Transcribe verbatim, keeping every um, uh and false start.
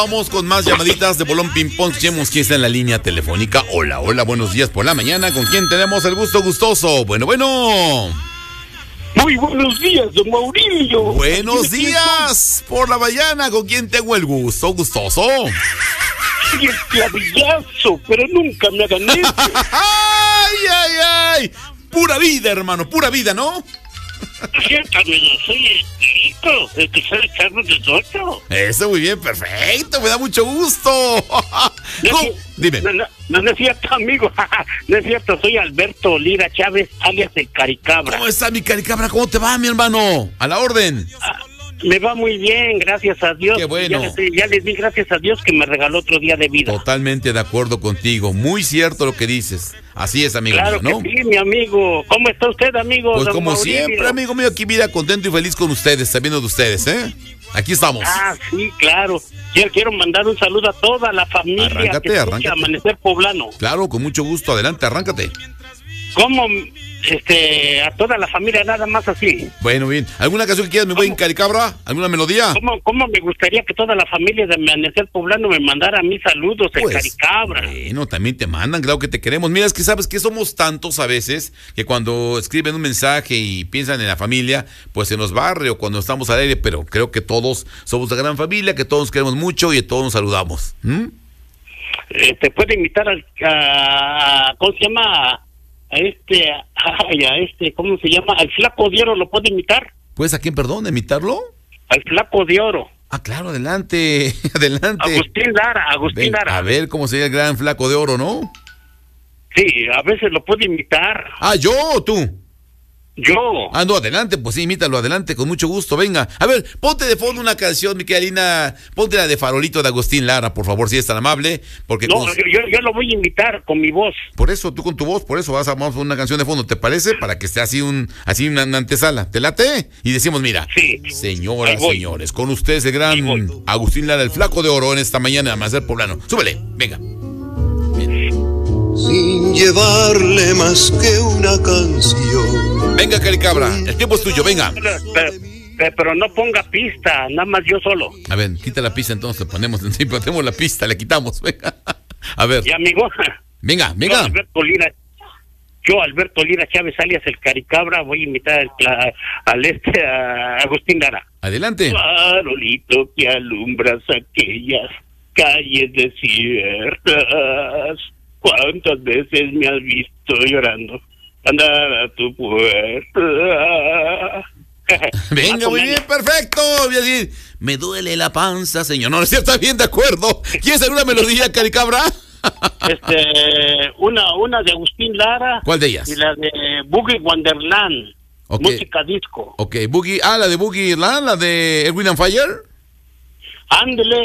Vamos con más llamaditas de Bolón Ping Pong. Chemos quién está en la línea telefónica. Hola, hola, buenos días por la mañana. ¿Con quién tenemos el gusto gustoso? Bueno, bueno. Muy buenos días, don Maurilio. Buenos días por la mañana. ¿Con quién tengo el gusto gustoso? Soy el clavillazo, pero nunca me hagan eso. ¡Ay, ay, ay! Pura vida, hermano, pura vida, ¿no? Siéntame, soy el Tito, el que sale Carlos de Soto. Eso, muy bien, perfecto, me da mucho gusto. No, dime. No, no, no, no es cierto, amigo. No es cierto, soy Alberto Lira Chávez, alias el Caricabra. ¿Cómo está mi Caricabra? ¿Cómo te va, mi hermano? A la orden. Ah, me va muy bien, gracias a Dios. Qué bueno. Ya les, ya les di gracias a Dios que me regaló otro día de vida. Totalmente de acuerdo contigo, muy cierto lo que dices. Así es, amigo claro mío, ¿no? Que sí, mi amigo. ¿Cómo está usted, amigo? Pues don como Maurilio? siempre, amigo mío, aquí vida contento y feliz con ustedes, sabiendo de ustedes, ¿eh? Aquí estamos. Ah, sí, claro. Quiero, quiero mandar un saludo a toda la familia Arráncate, que escucha arráncate. Amanecer Poblano. Claro, con mucho gusto, adelante, arráncate. ¿Cómo? Este, a toda la familia, nada más así. Bueno, bien. ¿Alguna canción que quieras, mi buen Caricabra? ¿Alguna melodía? ¿Cómo, ¿Cómo me gustaría que toda la familia de Amanecer Poblano me mandara mis saludos, el Pues, Caricabra? Bueno, también te mandan, claro que te queremos. Mira, es que sabes que somos tantos a veces que cuando escriben un mensaje y piensan en la familia, pues se nos barre o cuando estamos al aire, pero creo que todos somos una gran familia, que todos nos queremos mucho y a todos nos saludamos. ¿Mm? Eh, ¿Te puede invitar al, a, ¿cómo se llama? A este, ay, a este, ¿cómo se llama? Al Flaco de Oro, ¿lo puede imitar? ¿Puedes a quién, perdón, imitarlo? Al Flaco de Oro. Ah, claro, adelante, adelante. Agustín Lara, Agustín Ven, Lara. a ver cómo sería el gran Flaco de Oro, ¿no? Sí, a veces lo puede imitar. Ah, ¿yo o tú? Yo. Ah, no, adelante, pues sí, imítalo, adelante, con mucho gusto, venga. A ver, ponte de fondo una canción, mi querida Lina, ponte la de Farolito de Agustín Lara, por favor, si es tan amable, porque... No, con... yo, yo lo voy a imitar con mi voz. Por eso, tú con tu voz, por eso vas a vamos a poner una canción de fondo, ¿te parece? Para que esté así un así una, una antesala, ¿te late? Y decimos, mira, sí. Señoras, señores, con ustedes el gran Agustín Lara, el Flaco de Oro, en esta mañana de Amanecer Poblano. Súbele, venga. Sin llevarle más que una canción. Venga, Caricabra, el tiempo es tuyo, venga. Pero, pero, pero no ponga pista, nada más yo solo. A ver, quita la pista entonces, ponemos, ponemos la pista, le quitamos, venga. A ver. Y amigo. Venga, venga. Yo, Alberto Lira, yo, Alberto Lira Chávez, alias el Caricabra, voy a invitar al, al este, a Agustín Lara. Adelante. Farolito que alumbras aquellas calles desiertas. ¿Cuántas veces me has visto llorando? Andar a tu puerta. Venga, muy bien, perfecto. Voy a decir, me duele la panza, señor. No, no es cierto, está bien, de acuerdo. ¿Quieres alguna melodía, Caricabra? Este, una, una de Agustín Lara. ¿Cuál de ellas? Y la de Boogie Wonderland. Okay. Música disco. Ok, Boogie, ah, la de Boogie Land, la de Edwin and Fire. Ándele.